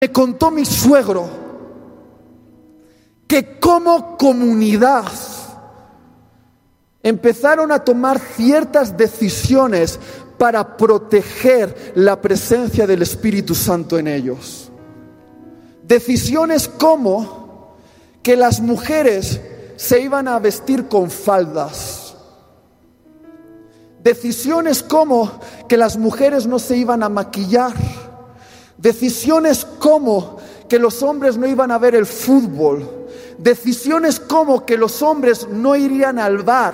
Me contó mi suegro que como comunidad empezaron a tomar ciertas decisiones para proteger la presencia del Espíritu Santo en ellos. Decisiones como que las mujeres se iban a vestir con faldas. Decisiones como que las mujeres no se iban a maquillar. Decisiones como que los hombres no iban a ver el fútbol. Decisiones como que los hombres no irían al bar.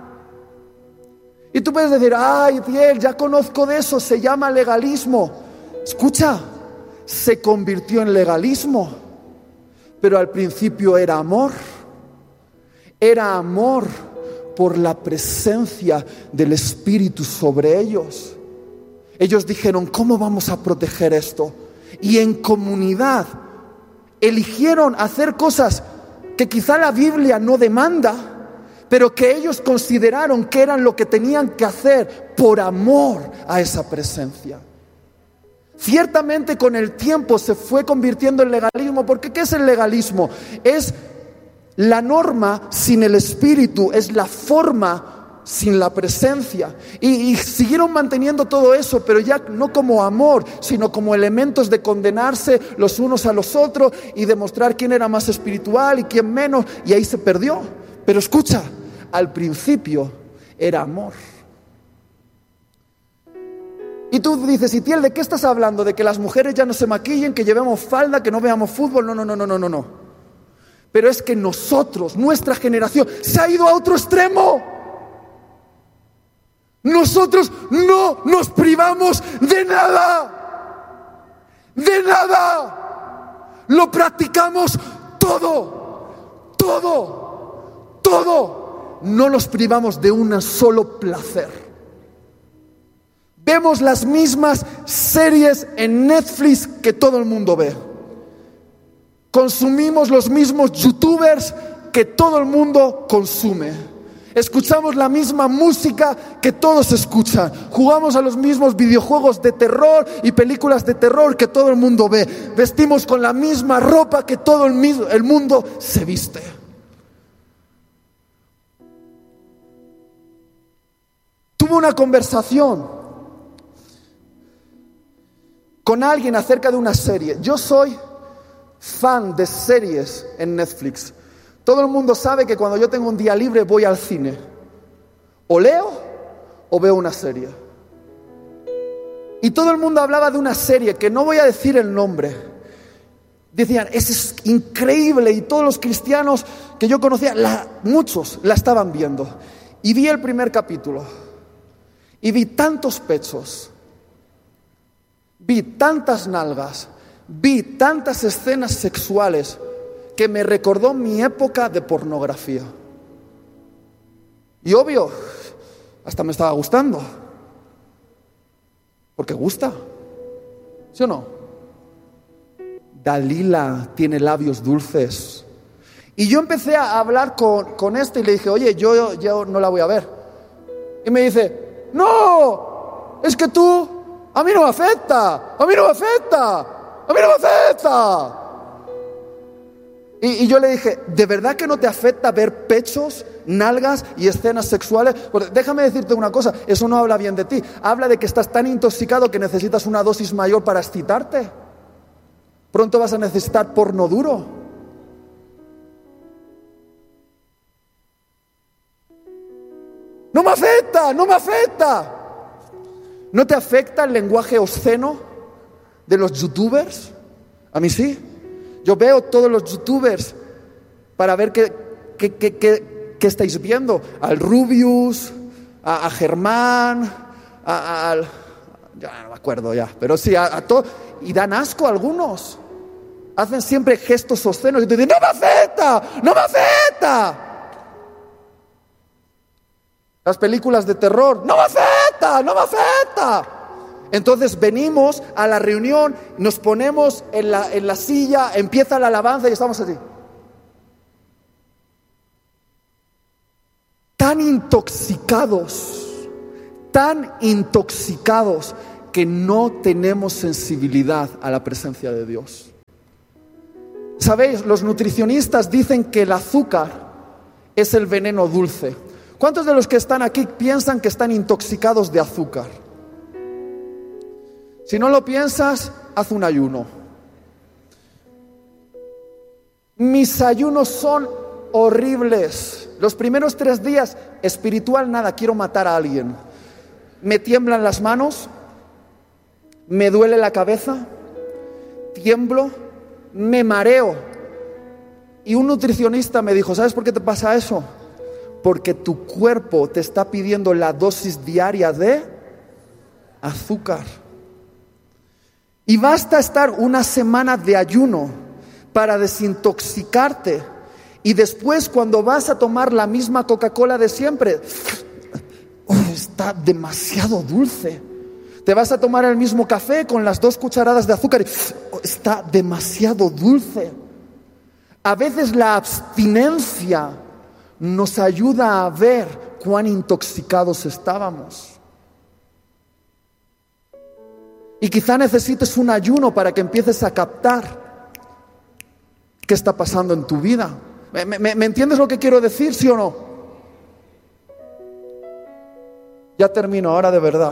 Y tú puedes decir, ay, Diel, ya conozco de eso, se llama legalismo. Escucha, se convirtió en legalismo, pero al principio era amor. Era amor por la presencia del Espíritu sobre ellos. Ellos dijeron, ¿cómo vamos a proteger esto? Y en comunidad eligieron hacer cosas que quizá la Biblia no demanda, pero que ellos consideraron que eran lo que tenían que hacer por amor a esa presencia. Ciertamente con el tiempo se fue convirtiendo en legalismo, porque ¿qué es el legalismo? Es la norma sin el Espíritu, es la forma sin la presencia. Y siguieron manteniendo todo eso, pero ya no como amor, sino como elementos de condenarse los unos a los otros y demostrar quién era más espiritual y quién menos, y ahí se perdió. Pero escucha, al principio era amor. Y tú dices, Itiel, ¿de qué estás hablando? ¿De que las mujeres ya no se maquillen, que llevemos falda, que no veamos fútbol? No. Pero es que nosotros, nuestra generación, se ha ido a otro extremo. Nosotros no nos privamos de nada. De nada. Lo practicamos todo. No nos privamos de un solo placer. Vemos las mismas series en Netflix que todo el mundo ve. Consumimos los mismos youtubers que todo el mundo consume. Escuchamos la misma música que todos escuchan. Jugamos a los mismos videojuegos de terror y películas de terror que todo el mundo ve. Vestimos con la misma ropa que todo el mundo se viste. Tuve una conversación con alguien acerca de una serie. Yo soy fan de series en Netflix. Todo el mundo sabe que cuando yo tengo un día libre voy al cine. O leo o veo una serie. Y todo el mundo hablaba de una serie que no voy a decir el nombre. Decían, es increíble, y todos los cristianos que yo conocía, muchos la estaban viendo. Y vi el primer capítulo. Y vi tantos pechos. Vi tantas nalgas. Vi tantas escenas sexuales que me recordó mi época de pornografía. Y obvio, hasta me estaba gustando. Porque gusta. ¿Sí o no? Dalila tiene labios dulces. Y yo empecé a hablar con este y le dije, oye, yo no la voy a ver. Y me dice, no, es que tú, a mí no me afecta. Y yo le dije, ¿de verdad que no te afecta ver pechos, nalgas y escenas sexuales? Porque déjame decirte una cosa, eso no habla bien de ti. Habla de que estás tan intoxicado que necesitas una dosis mayor para excitarte. Pronto vas a necesitar porno duro. No me afecta. ¿No te afecta el lenguaje obsceno de los youtubers? A mí sí. Yo veo todos los youtubers para ver qué estáis viendo. Al Rubius, a Germán, ya no me acuerdo ya, pero sí, a todos. Y dan asco a algunos. Hacen siempre gestos obscenos y te dicen, ¡no me afecta! Las películas de terror, ¡no me afecta! Entonces venimos a la reunión, nos ponemos en la silla, empieza la alabanza y estamos así. Tan intoxicados que no tenemos sensibilidad a la presencia de Dios. ¿Sabéis? Los nutricionistas dicen que el azúcar es el veneno dulce. ¿Cuántos de los que están aquí piensan que están intoxicados de azúcar? Si no lo piensas, haz un ayuno. Mis ayunos son horribles. Los primeros 3 días, espiritual nada, quiero matar a alguien. Me tiemblan las manos, me duele la cabeza, tiemblo, me mareo. Y un nutricionista me dijo, ¿sabes por qué te pasa eso? Porque tu cuerpo te está pidiendo la dosis diaria de azúcar. Y basta estar una semana de ayuno para desintoxicarte. Y después, cuando vas a tomar la misma Coca-Cola de siempre, está demasiado dulce. Te vas a tomar el mismo café con las 2 cucharadas de azúcar y está demasiado dulce. A veces la abstinencia nos ayuda a ver cuán intoxicados estábamos. Y quizá necesites un ayuno para que empieces a captar qué está pasando en tu vida. ¿Me entiendes lo que quiero decir, sí o no? Ya termino, ahora de verdad.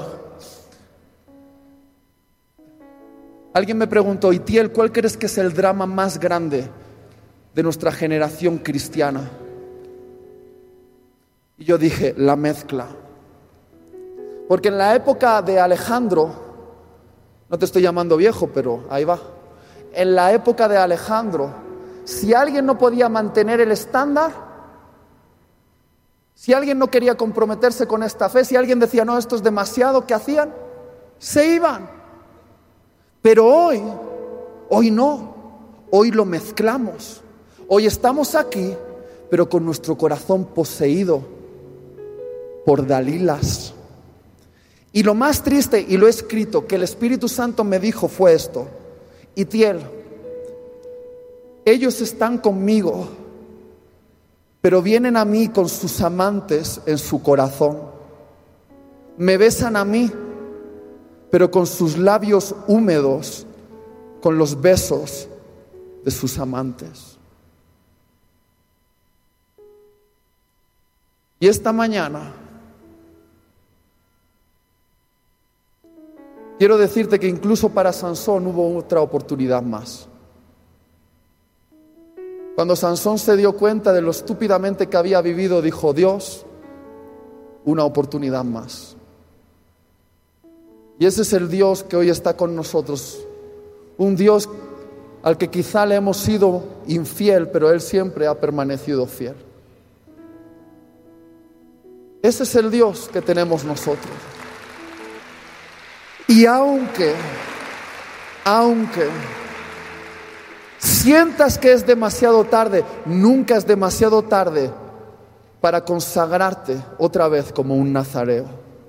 Alguien me preguntó, Itiel, ¿cuál crees que es el drama más grande de nuestra generación cristiana? Y yo dije, la mezcla. Porque en la época de Alejandro, no te estoy llamando viejo, pero ahí va. En la época de Alejandro, si alguien no podía mantener el estándar, si alguien no quería comprometerse con esta fe, si alguien decía, no, esto es demasiado, ¿qué hacían? Se iban. Pero hoy no, hoy lo mezclamos. Hoy estamos aquí, pero con nuestro corazón poseído por Dalilas. Y lo más triste, y lo he escrito, que el Espíritu Santo me dijo fue esto: Itiel, ellos están conmigo, pero vienen a mí con sus amantes en su corazón. Me besan a mí, pero con sus labios húmedos, con los besos de sus amantes. Y esta mañana quiero decirte que incluso para Sansón hubo otra oportunidad más. Cuando Sansón se dio cuenta de lo estúpidamente que había vivido, dijo, Dios, una oportunidad más. Y ese es el Dios que hoy está con nosotros. Un Dios al que quizá le hemos sido infiel, pero Él siempre ha permanecido fiel. Ese es el Dios que tenemos nosotros. Y aunque sientas que es demasiado tarde, nunca es demasiado tarde para consagrarte otra vez como un nazareo.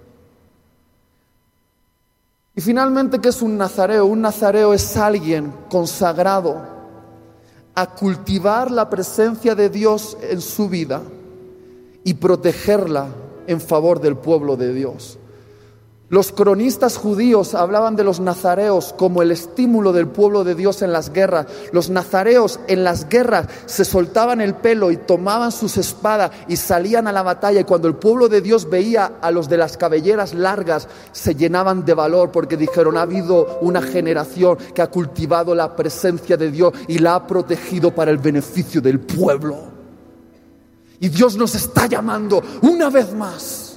Y finalmente, ¿qué es un nazareo? Un nazareo es alguien consagrado a cultivar la presencia de Dios en su vida y protegerla en favor del pueblo de Dios. Los cronistas judíos hablaban de los nazareos como el estímulo del pueblo de Dios en las guerras. Los nazareos en las guerras se soltaban el pelo y tomaban sus espadas y salían a la batalla. Y cuando el pueblo de Dios veía a los de las cabelleras largas, se llenaban de valor porque dijeron, ha habido una generación que ha cultivado la presencia de Dios y la ha protegido para el beneficio del pueblo. Y Dios nos está llamando una vez más,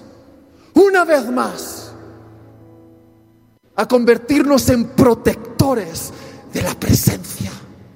a convertirnos en protectores de la presencia.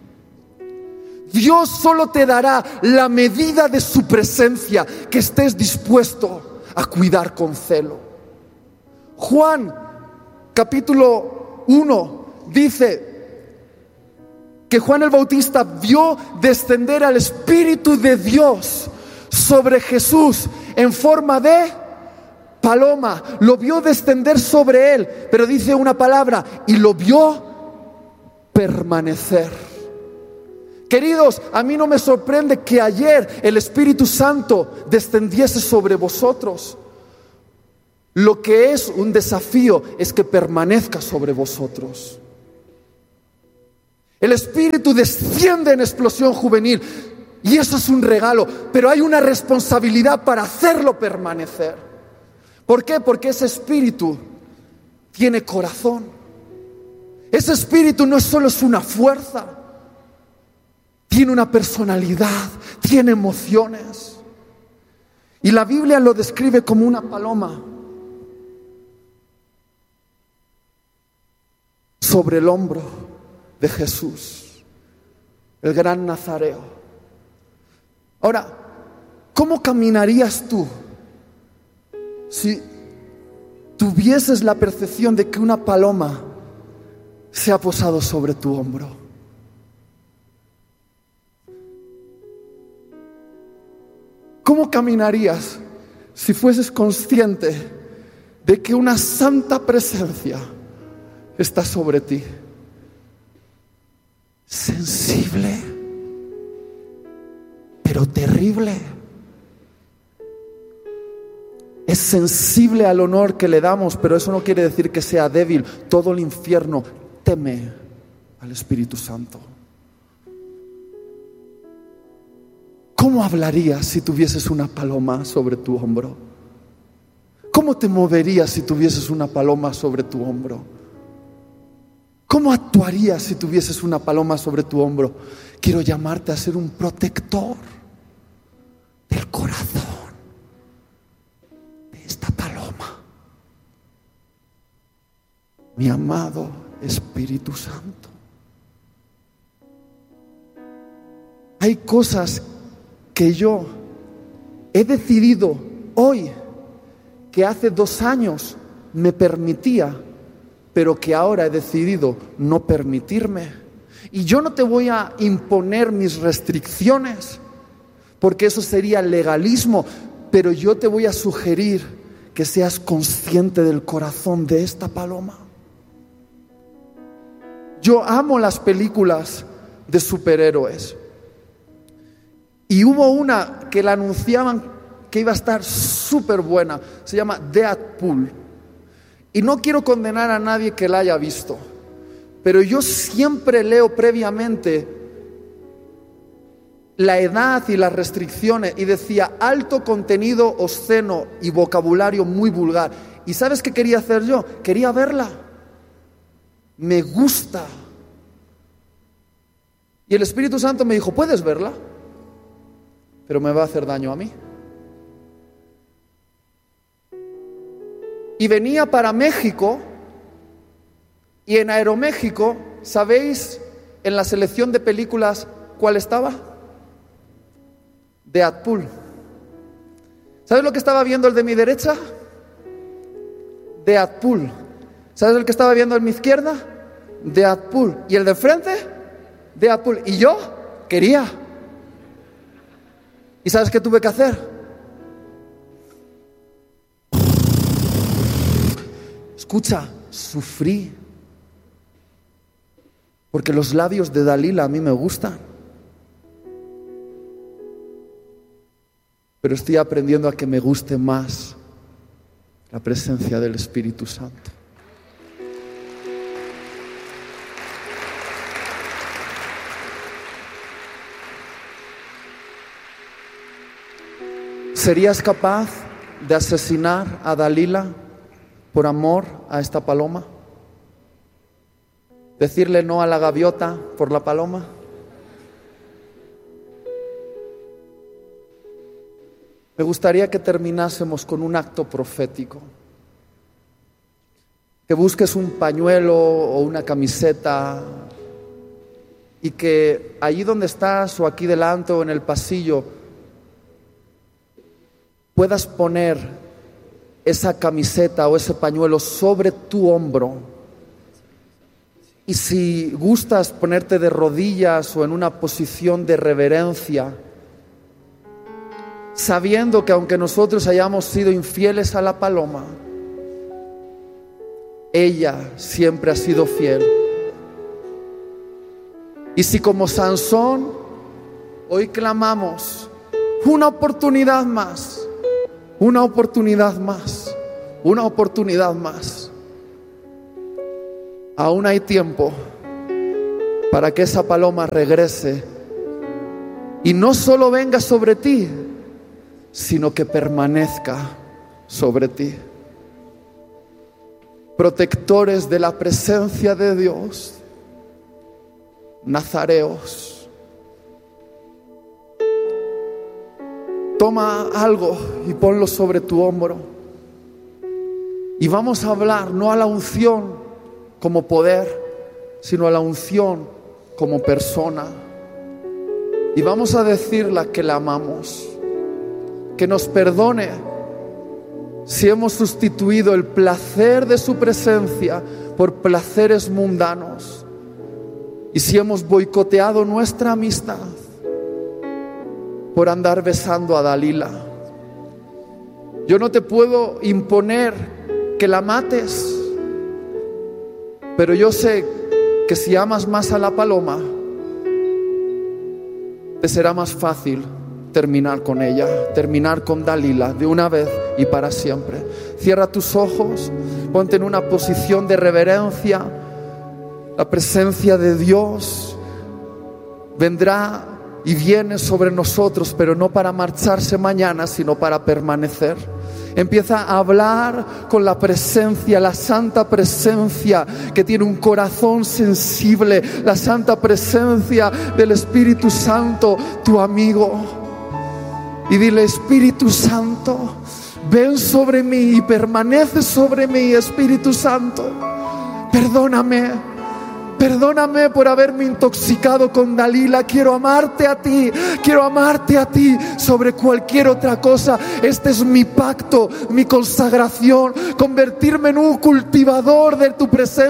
Dios solo te dará la medida de su presencia que estés dispuesto a cuidar con celo. Juan, capítulo 1, dice que Juan el Bautista vio descender al Espíritu de Dios sobre Jesús en forma de paloma, lo vio descender sobre él, pero dice una palabra, y lo vio permanecer. Queridos, a mí no me sorprende que ayer el Espíritu Santo descendiese sobre vosotros. Lo que es un desafío es que permanezca sobre vosotros. El Espíritu desciende en explosión juvenil y eso es un regalo, pero hay una responsabilidad para hacerlo permanecer. ¿Por qué? Porque ese Espíritu tiene corazón. Ese Espíritu no solo es una fuerza, tiene una personalidad, tiene emociones. Y la Biblia lo describe como una paloma sobre el hombro de Jesús, el gran Nazareo. Ahora, ¿cómo caminarías tú si tuvieses la percepción de que una paloma se ha posado sobre tu hombro? ¿Cómo caminarías si fueses consciente de que una santa presencia está sobre ti? Sensible, pero terrible. Es sensible al honor que le damos, pero eso no quiere decir que sea débil. Todo el infierno teme al Espíritu Santo. ¿Cómo hablarías si tuvieses una paloma sobre tu hombro? ¿Cómo te moverías si tuvieses una paloma sobre tu hombro? ¿Cómo actuarías si tuvieses una paloma sobre tu hombro? Quiero llamarte a ser un protector del corazón de esta paloma, mi amado Espíritu Santo. Hay cosas que yo he decidido hoy que hace 2 años me permitía, pero que ahora he decidido no permitirme. Y yo no te voy a imponer mis restricciones, porque eso sería legalismo, pero yo te voy a sugerir que seas consciente del corazón de esta paloma. Yo amo las películas de superhéroes. Y hubo una que la anunciaban que iba a estar súper buena. Se llama Deadpool. Y no quiero condenar a nadie que la haya visto, pero yo siempre leo previamente la edad y las restricciones, y decía alto contenido obsceno y vocabulario muy vulgar. ¿Y sabes qué quería hacer yo? Quería verla. Me gusta. Y el Espíritu Santo me dijo, ¿puedes verla? Pero me va a hacer daño a mí. Y venía para México, y en Aeroméxico, ¿sabéis en la selección de películas cuál estaba? Deadpool. ¿Sabes lo que estaba viendo el de mi derecha? Deadpool. ¿Sabes el que estaba viendo en mi izquierda? Deadpool. ¿Y el de enfrente? Deadpool. Y yo quería. ¿Y sabes qué tuve que hacer? Escucha, sufrí. Porque los labios de Dalila a mí me gustan. Pero estoy aprendiendo a que me guste más la presencia del Espíritu Santo. ¿Serías capaz de asesinar a Dalila por amor a esta paloma? ¿Decirle no a la gaviota por la paloma? Me gustaría que terminásemos con un acto profético. Que busques un pañuelo o una camiseta y que allí donde estás o aquí delante o en el pasillo puedas poner esa camiseta o ese pañuelo sobre tu hombro. Y si gustas ponerte de rodillas o en una posición de reverencia, sabiendo que aunque nosotros hayamos sido infieles a la paloma, ella siempre ha sido fiel. Y si como Sansón hoy clamamos una oportunidad más, una oportunidad más, una oportunidad más, aún hay tiempo para que esa paloma regrese y no solo venga sobre ti, sino que permanezca sobre ti. Protectores de la presencia de Dios, nazareos. Toma algo y ponlo sobre tu hombro. Y vamos a hablar no a la unción como poder, sino a la unción como persona. Y vamos a decirle que la amamos, que nos perdone si hemos sustituido el placer de su presencia por placeres mundanos, y si hemos boicoteado nuestra amistad por andar besando a Dalila. Yo no te puedo imponer que la mates, pero yo sé que si amas más a la paloma, te será más fácil terminar con ella, terminar con Dalila de una vez y para siempre. Cierra tus ojos, ponte en una posición de reverencia. La presencia de Dios vendrá y viene sobre nosotros, pero no para marcharse mañana, sino para permanecer. Empieza a hablar con la presencia, la santa presencia que tiene un corazón sensible, la santa presencia del Espíritu Santo, tu amigo. Y dile: Espíritu Santo, ven sobre mí y permanece sobre mí. Espíritu Santo, perdóname. Perdóname por haberme intoxicado con Dalila. Quiero amarte a ti sobre cualquier otra cosa. Este es mi pacto, mi consagración, convertirme en un cultivador de tu presencia.